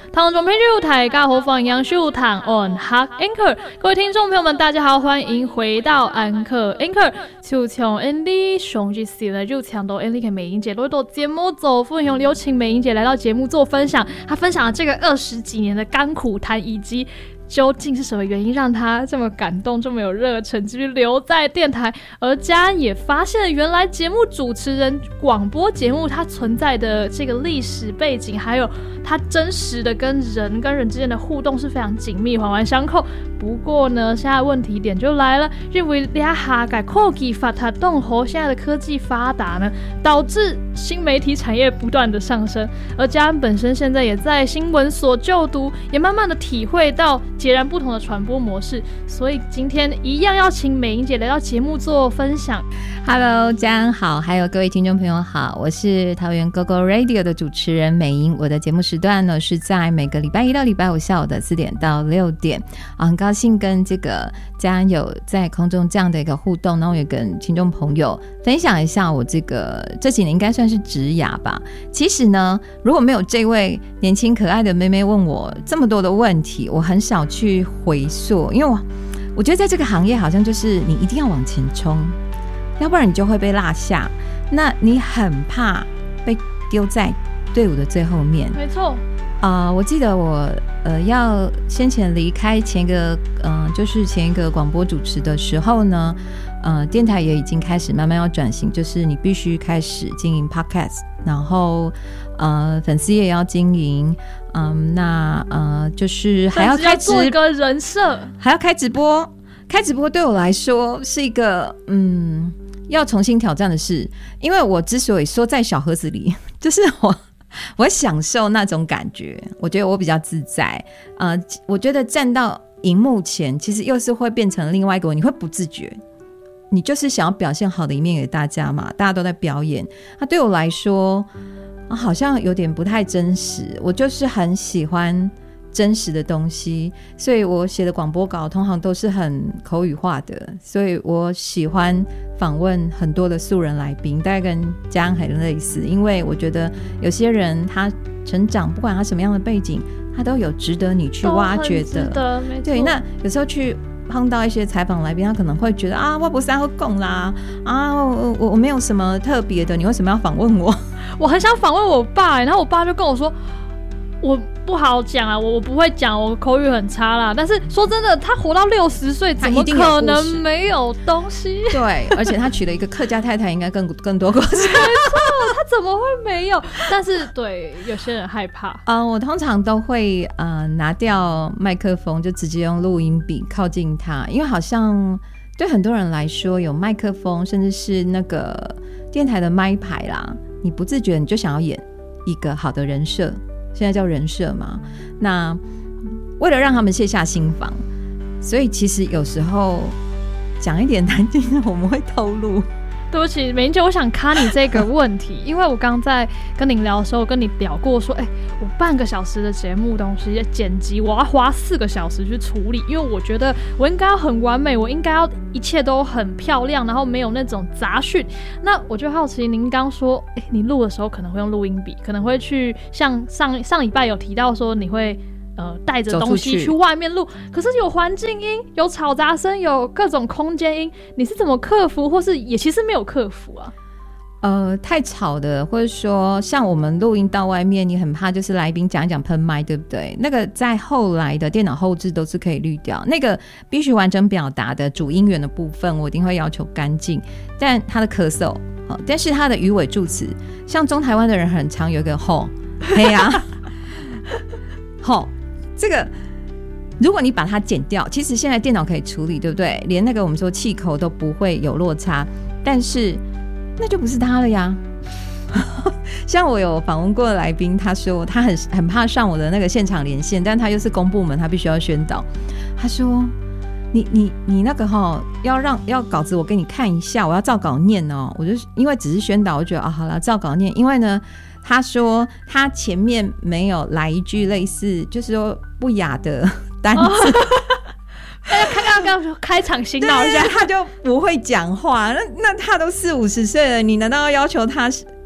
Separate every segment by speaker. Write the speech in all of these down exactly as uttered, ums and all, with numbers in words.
Speaker 1: 唐中朋友大家好，欢迎收听 On Hot Anchor， 各位听众朋友们，大家好，欢迎回到安可 Anchor。就从 Andy 上一次呢，就抢到 Andy 跟美英姐来到节目做分享，有请美英姐来到节目做分享。她分享了这个二十几年的甘苦谈，以及究竟是什么原因让他这么感动，这么有热忱，继续留在电台？而嘉安也发现了，原来节目主持人、广播节目它存在的这个历史背景，还有它真实的跟人跟人之间的互动是非常紧密、环环相扣。不过呢，现在问题点就来了，因为俩下改科技发达动后，现在的科技发达呢，导致新媒体产业不断的上升。而嘉安本身现在也在新闻所就读，也慢慢的体会到截然不同的传播模式，所以今天一样要请美英姐来到节目做分享。
Speaker 2: Hello， 嘉安好，还有各位听众朋友好，我是桃园 Go Go Radio 的主持人美英。我的节目时段呢是在每个礼拜一到礼拜五下午的四点到六点，啊，很高兴跟这个嘉安有在空中这样的一个互动，然后也跟听众朋友分享一下我这个这几年应该算是职涯吧。其实呢，如果没有这位年轻可爱的妹妹问我这么多的问题，我很少去回溯，因为我我觉得在这个行业好像就是你一定要往前冲，要不然你就会被落下，那你很怕被丢在队伍的最后面。
Speaker 1: 没错。
Speaker 2: 啊、呃，我记得我呃要先前离开前一个呃就是前一个广播主持的时候呢，呃电台也已经开始慢慢要转型，就是你必须开始经营 podcast， 然后呃粉丝也要经营，嗯，那呃就是还要开直
Speaker 1: 做一个人设，
Speaker 2: 还要开直播。开直播对我来说是一个嗯要重新挑战的事，因为我之所以说在小盒子里，就是我。我享受那种感觉，我觉得我比较自在。呃，我觉得站到荧幕前，其实又是会变成另外一个我，你会不自觉，你就是想要表现好的一面给大家嘛，大家都在表演。那对我来说、啊，好像有点不太真实。我就是很喜欢真实的东西，所以我写的广播稿通常都是很口语化的，所以我喜欢访问很多的素人来宾，大概跟嘉安很类似，因为我觉得有些人他成长不管他什么样的背景，他都有值得你去挖掘的。
Speaker 1: 的没错。
Speaker 2: 对，那有时候去碰到一些采访来宾，他可能会觉得啊，我不是要讲啦，啊，我我我没有什么特别的，你为什么要访问我？
Speaker 1: 我很想访问我爸，然后我爸就跟我说，我不好讲啊，我我不会讲，我口语很差啦。但是说真的，他活到六十岁，怎么可能没有东西？
Speaker 2: 对，而且他娶了一个客家太太，应该更更多故事。
Speaker 1: 没错，他怎么会没有？但是对有些人害怕。
Speaker 2: 呃，我通常都会呃拿掉麦克风，就直接用录音笔靠近他，因为好像对很多人来说，有麦克风，甚至是那个电台的麦牌啦，你不自觉你就想要演一个好的人设。现在叫人设嘛，那为了让他们卸下心防，所以其实有时候讲一点难听的我们会透露。
Speaker 1: 对不起，美英姐，我想卡你这个问题，因为我刚在跟您聊的时候，我跟你聊过说，哎、欸，我半个小时的节目东西剪辑，我要花四个小时去处理，因为我觉得我应该要很完美，我应该要一切都很漂亮，然后没有那种杂讯。那我就好奇，您刚说，哎、欸，你录的时候可能会用录音笔，可能会去像上上礼拜有提到说你会。呃，带着东西去外面录，可是有环境音，有嘈杂声，有各种空间音，你是怎么克服，或是也其实没有克服啊？
Speaker 2: 呃，太吵的，或者说像我们录音到外面，你很怕就是来宾讲一讲喷麦，对不对？那个在后来的电脑后置都是可以滤掉，那个必须完整表达的主音源的部分，我一定会要求干净。但他的咳嗽，哦、但是他的语尾助词，像中台湾的人很常有一个吼，嘿呀、啊，吼。这个如果你把它剪掉，其实现在电脑可以处理，对不对？连那个我们说气口都不会有落差，但是那就不是他了呀。像我有访问过的来宾，他说他很很怕上我的那个现场连线，但他又是公部门，他必须要宣导。他说你你你那个齁要让要稿子我给你看一下，我要照稿念哦。我就因为只是宣导，我觉得啊好了照稿念，因为呢。他说他前面没有来一句类似就是说不雅的单字、哦、
Speaker 1: 刚刚开场醒脑一下，
Speaker 2: 他就不会讲话。那那他都四五十岁了，你难道要要求他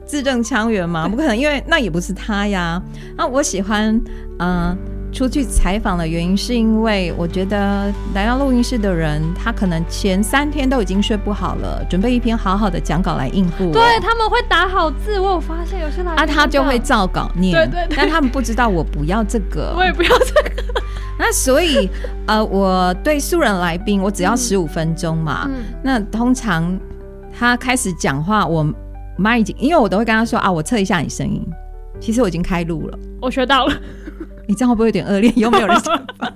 Speaker 2: 字正腔圆吗？不可能，因为那也不是他呀。那我喜欢呃出去采访的原因是因为我觉得来到录音室的人他可能前三天都已经睡不好了，准备一篇好好的讲稿来应付我。
Speaker 1: 对，他们会打好字，我有发现有些来宾啊
Speaker 2: 他就会照稿念，
Speaker 1: 对对对，
Speaker 2: 但他们不知道我不要这个，
Speaker 1: 我也不要这个。
Speaker 2: 那所以呃我对素人来宾我只要十五分钟嘛、嗯、那通常他开始讲话我妈已经，因为我都会跟他说啊，我测一下你声音，其实我已经开录了，
Speaker 1: 我学到了。
Speaker 2: 你这样会不会有点恶劣？有没有人想法？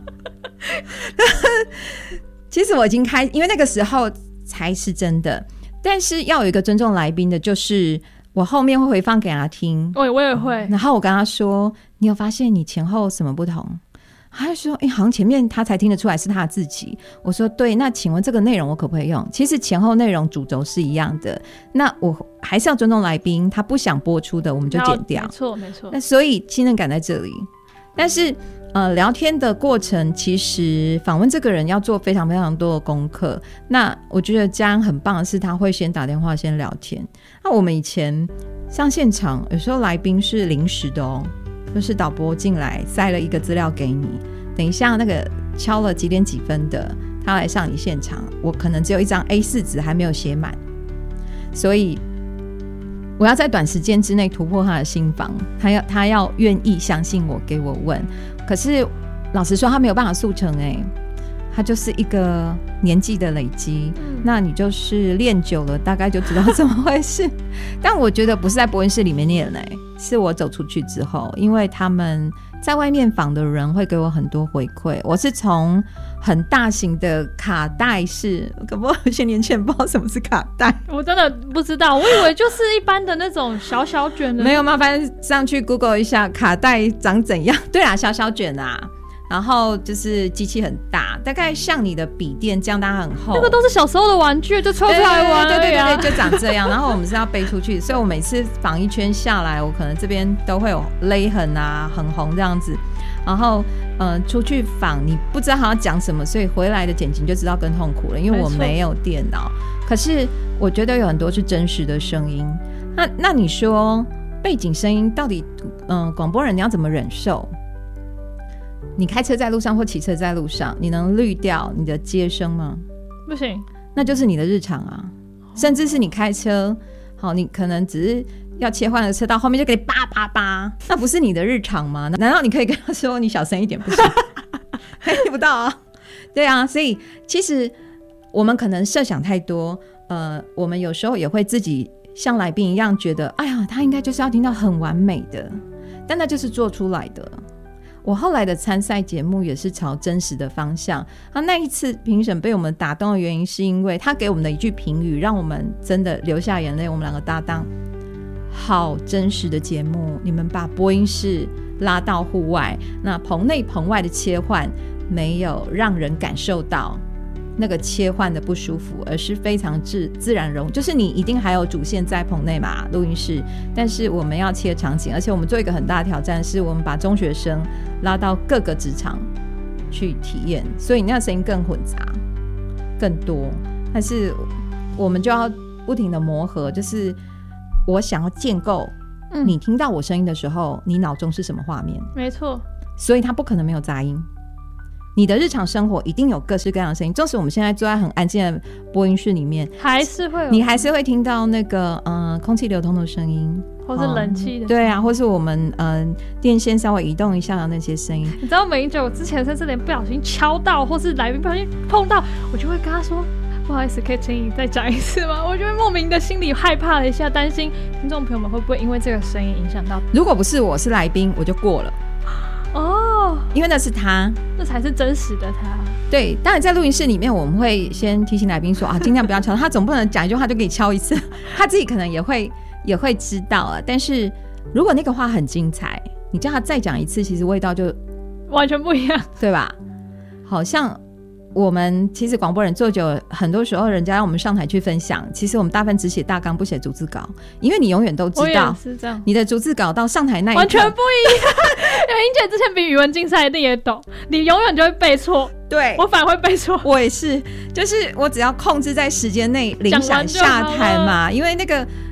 Speaker 2: 其实我已经开，因为那个时候才是真的。但是要有一个尊重来宾的，就是我后面会回放给他听。
Speaker 1: 我我也会。
Speaker 2: 然后我跟他说：“你有发现你前后什么不同？”他就说：“哎、欸，好像前面他才听得出来是他自己。”我说：“对，那请问这个内容我可不可以用？”其实前后内容主轴是一样的。那我还是要尊重来宾，他不想播出的我们就剪掉。
Speaker 1: 没错没错。
Speaker 2: 那所以信任感在这里。但是呃，聊天的过程其实访问这个人要做非常非常多的功课。那我觉得嘉恩很棒的是他会先打电话先聊天。那我们以前上现场有时候来宾是临时的哦，就是导播进来塞了一个资料给你，等一下那个敲了几点几分的他来上你现场，我可能只有一张 A 四 纸还没有写满，所以我要在短时间之内突破他的心防，他要他要愿意相信我给我问。可是老实说他没有办法速成，哎，他就是一个年纪的累积、嗯、那你就是练久了大概就知道怎么回事但我觉得不是在播音室里面练、欸、是我走出去之后，因为他们在外面访的人会给我很多回馈。我是从很大型的卡带式，可不有些年轻人不知道什么是卡带，
Speaker 1: 我真的不知道，我以为就是一般的那种小小卷的。
Speaker 2: 没有，麻烦上去 Google 一下卡带长怎样。对啦，小小卷啊，然后就是机器很大，大概像你的笔电这样，大很厚。
Speaker 1: 那个都是小时候的玩具，就抽出来玩而已、啊。
Speaker 2: 对对对对，就长这样。然后我们是要背出去，所以我每次访一圈下来，我可能这边都会有勒痕啊，很红这样子。然后呃，出去访你不知道他要讲什么，所以回来的剪辑就知道更痛苦了，因为我没有电脑。可是我觉得有很多是真实的声音。那那你说背景声音到底，嗯、呃，广播人你要怎么忍受？你开车在路上或骑车在路上，你能滤掉你的街声吗？
Speaker 1: 不行，
Speaker 2: 那就是你的日常啊。甚至是你开车，好，你可能只是要切换的车道，后面就给你叭叭叭，那不是你的日常吗？难道你可以跟他说你小声一点不行？听不到啊。对啊，所以其实我们可能设想太多，呃，我们有时候也会自己像来宾一样觉得，哎呀，他应该就是要听到很完美的，但那就是做出来的。我后来的参赛节目也是朝真实的方向。他那一次评审被我们打动的原因是因为他给我们的一句评语让我们真的流下眼泪。我们两个搭档，好真实的节目，你们把播音室拉到户外，那棚内棚外的切换没有让人感受到那个切换的不舒服，而是非常 自, 自然融，就是你一定还有主线在棚内嘛，录音室，但是我们要切场景，而且我们做一个很大的挑战，是我们把中学生拉到各个职场去体验，所以你那声音更混杂更多，但是我们就要不停的磨合，就是我想要建构、嗯、你听到我声音的时候你脑中是什么画面，
Speaker 1: 没错，
Speaker 2: 所以它不可能没有杂音，你的日常生活一定有各式各样的声音，纵使我们现在坐在很安静的播音室里面，
Speaker 1: 还是会有，
Speaker 2: 你还是会听到那个、呃、空气流通的声音，
Speaker 1: 或是冷气的、哦、
Speaker 2: 对啊，或是我们、呃、电线稍微移动一下的那些声音。
Speaker 1: 你知道美酒之前甚至连不小心敲到，或是来宾不小心碰到，我就会跟他说不好意思，可以请你再讲一次吗？我就会莫名的心里害怕了一下，担心听众朋友们会不会因为这个声音影响到。如
Speaker 2: 果不是我是来宾我就过了哦，因为那是他，
Speaker 1: 那才是真实的他。
Speaker 2: 对，当然在录音室里面我们会先提醒来宾说啊，尽量不要敲他总不能讲一句话就给你敲一次，他自己可能也会也会知道啊。但是如果那个话很精彩，你叫他再讲一次，其实味道就
Speaker 1: 完全不一样，对吧？
Speaker 2: 好像我们其实广播人做久了，很多时候人家让我们上台去分享，其实我们大部分只写大纲不写逐字稿，因为你永远都知道你的逐字稿到上台那一刻
Speaker 1: 完全不一样。因为英姐之前比语文竞赛一定也懂，你永远就会背错，
Speaker 2: 对，
Speaker 1: 我反而会背错。
Speaker 2: 我也是，就是我只要控制在时间内铃响下台嘛，因为那个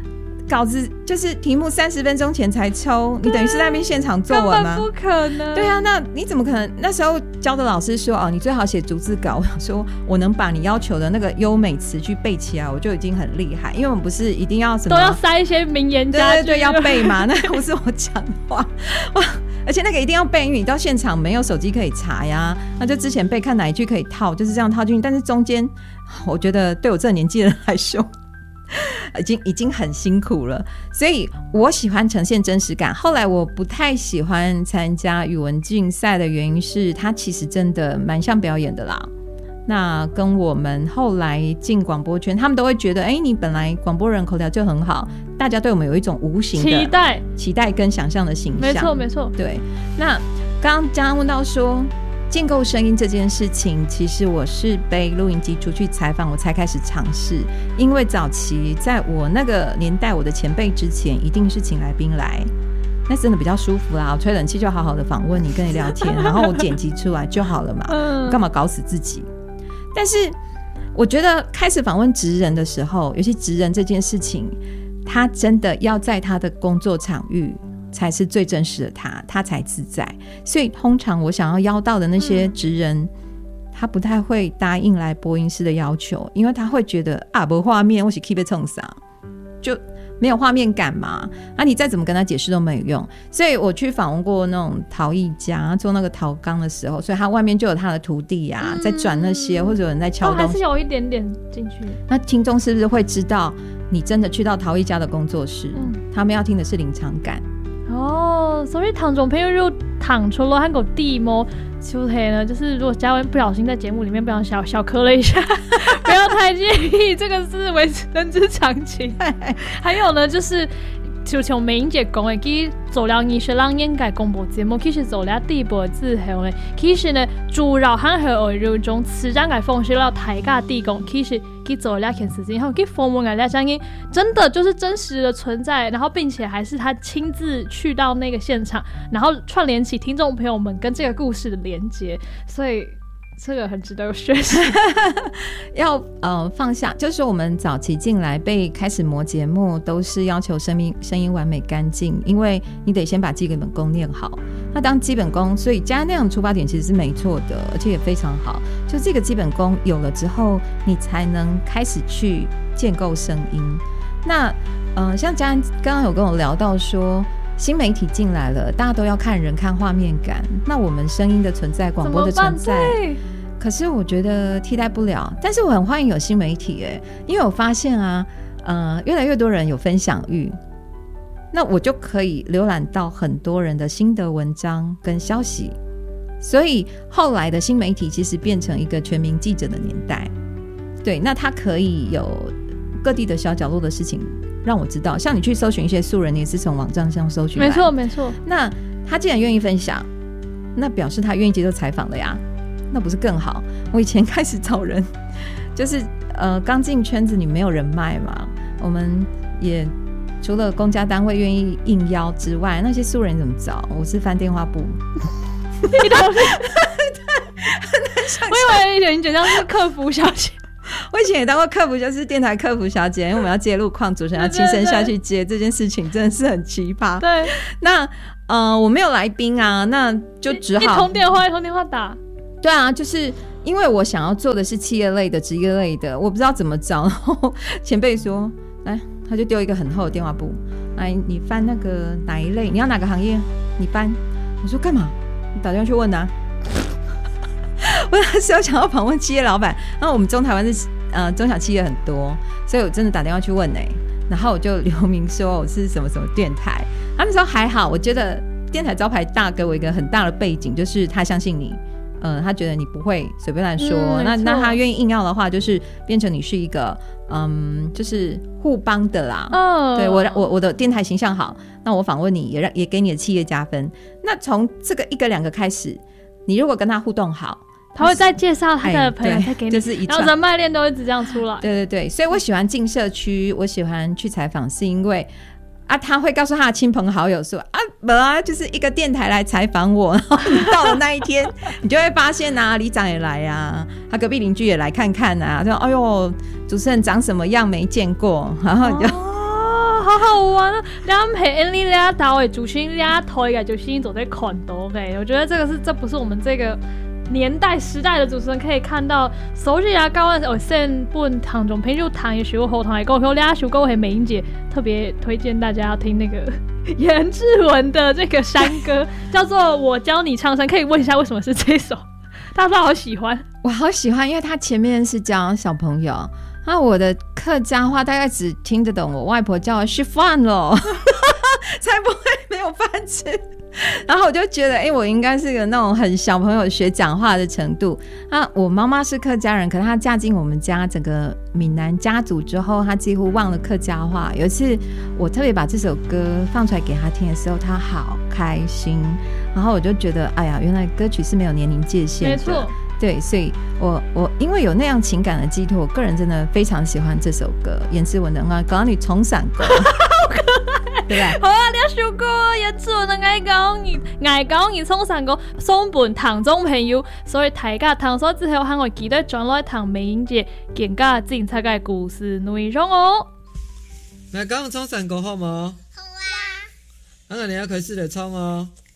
Speaker 2: 稿子就是题目三十分钟前才抽，你等于是在那边现场作文吗？
Speaker 1: 根本不可能。
Speaker 2: 对啊，那你怎么可能？那时候教的老师说哦，你最好写逐字稿。我想说，我能把你要求的那个优美词句背起来，我就已经很厉害。因为我们不是一定要什么
Speaker 1: 都要塞一些名言佳句，
Speaker 2: 对对对，要背嘛，那不是我讲话哇。而且那个一定要背，因为你到现场没有手机可以查呀，那就之前背看哪一句可以套，就是这样套进去。但是中间，我觉得对我这个年纪的人来说，已经已经很辛苦了。所以我喜欢呈现真实感。后来我不太喜欢参加语文竞赛的原因是，它其实真的蛮像表演的啦。那跟我们后来进广播圈，他们都会觉得，哎、欸，你本来广播人口条就很好，大家对我们有一种无形的
Speaker 1: 期待、
Speaker 2: 期待跟想象的形象。
Speaker 1: 没错，没错。
Speaker 2: 对。那刚刚嘉安问到说，建构声音这件事情，其实我是背录音机出去采访，我才开始尝试。因为早期在我那个年代，我的前辈之前，一定是请来宾来。那真的比较舒服啦，我吹冷气就好好的访问你，跟你聊天，然后我剪辑出来就好了嘛，我干嘛搞死自己？但是我觉得开始访问职人的时候，尤其职人这件事情，他真的要在他的工作场域才是最真实的他，他才自在。所以通常我想要邀到的那些职人、嗯、他不太会答应来播音师的要求，因为他会觉得啊没画面我是 keep it 冲啥，就没有画面感嘛，啊你再怎么跟他解释都没有用。所以我去访问过那种陶艺家做那个陶缸的时候，所以他外面就有他的徒弟啊、嗯、在转那些，或者有人在敲东西、哦、
Speaker 1: 还是有一点点进去。
Speaker 2: 那听众是不是会知道你真的去到陶艺家的工作室、嗯、他们要听的是临场感
Speaker 1: 哦。所以听众朋友如果躺出了和狗地摸就黑呢，就是如果嘉文不小心在节目里面不小心小小咳了一下不要太介意，这个是为人之常情还有呢，就是就像美英姐讲的，其实做了二十人演嘅广播节目，其实做了第一步之後呢，其實呢主要還係為咗種自然嘅方式了大家地講，其實佢做了件事情，然後佢訪問嘅那聲音真的就是真實的存在，然後並且還是他親自去到那個現場，然後串聯起聽眾朋友們跟這個故事的連結，所以这个很值得学习
Speaker 2: 要呃放下，就是我们早期进来被开始磨节目都是要求声音声音完美干净，因为你得先把基本功练好。那当基本功，所以加那样的出发点其实是没错的，而且也非常好。就这个基本功有了之后，你才能开始去建构声音。那呃像嘉安刚刚有跟我聊到说新媒体进来了，大家都要看人看画面感，那我们声音的存在广播的存在可是我觉得替代不了。但是我很欢迎有新媒体耶，因为我发现啊呃，越来越多人有分享欲，那我就可以浏览到很多人的心得文章跟消息，所以后来的新媒体其实变成一个全民记者的年代。对，那它可以有各地的小角落的事情让我知道，像你去搜寻一些素人，你也是从网站上搜寻来，
Speaker 1: 没错没错。
Speaker 2: 那他既然愿意分享，那表示他愿意接受采访的呀，那不是更好？我以前开始找人，就是呃刚进圈子，你没有人脉嘛，我们也除了公家单位愿意应邀之外，那些素人怎么找？我是翻电话簿。你懂吗？
Speaker 1: 我以为你觉得是客服小姐。
Speaker 2: 我以前也当过客服，就是电台客服小姐，因为我们要接路况，主持人要亲身下去接，这件事情真的是很奇葩。
Speaker 1: 对，
Speaker 2: 那呃我没有来宾啊，那就只好
Speaker 1: 一通电话一通电话打。
Speaker 2: 对啊，就是因为我想要做的是企业类的、职业类的，我不知道怎么找。然后前辈说，来，他就丢一个很厚的电话簿，来，你翻那个哪一类，你要哪个行业，你翻。我说干嘛？你打电话去问啊。我那时候想要访问企业老板，然后我们中台湾是呃中小企业很多，所以我真的打电话去问哎、欸，然后我就留名说我是什么什么电台。他那时候还好，我觉得电台招牌大给我一个很大的背景，就是他相信你，呃，他觉得你不会随便乱说，嗯、那那他愿意硬要的话，就是变成你是一个嗯，就是互帮的啦。哦，对我我我的电台形象好，那我访问你也让也给你的企业加分。那从这个一个两个开始，你如果跟他互动好。
Speaker 1: 他会再介绍他的朋友再给你，
Speaker 2: 就是一
Speaker 1: 然后人脉链都一直这样出来。
Speaker 2: 对对对，所以我喜欢进社区，我喜欢去采访，是因为啊，他会告诉他的亲朋好友说啊，没啊，就是一个电台来采访我，然后你到了那一天，你就会发现啊，里长也来啊，他隔壁邻居也来看看啊，说哎呦，主持人长什么样没见过，然后你就。
Speaker 1: 哦， 好好玩啊！两陪 Annie 俩导诶，主心俩头一个就心走在看到诶，我觉得这个是这不是我们这个年代时代的主持人可以看到，手机牙膏的哦，现本堂中朋友谈一首后堂来讲，有俩首歌系美英姐特别推荐大家要听那个颜志文的这个山歌，叫做《我教你唱山》，可以问一下为什么是这首？大家都好喜欢，
Speaker 2: 我好喜欢，因为他前面是教小朋友，那我的客家话大概只听得懂我外婆叫我吃饭了，才不会没有饭吃。然后我就觉得，哎、欸，我应该是个那种很小朋友学讲话的程度。那我妈妈是客家人，可是她嫁进我们家整个闽南家族之后，她几乎忘了客家话。有一次我特别把这首歌放出来给她听的时候，她好开心。然后我就觉得，哎呀，原来歌曲是没有年龄界限的。
Speaker 1: 没错。
Speaker 2: 对，所以我我因为有那样情感的寄托，我个人真的非常喜欢这首歌，颜志文的《我教你冲伞歌》，
Speaker 1: 好可爱，
Speaker 2: 对不对？
Speaker 1: 好啊，你首歌颜志文的《我教你我教你冲伞歌》送本堂中朋友，所以大家聽咗之後，喊我記得轉來聽美英姐更加精彩嘅故事內容哦。
Speaker 3: 我教你衝傘歌好冇？好啊。咁我哋一佢試嚟衝哦。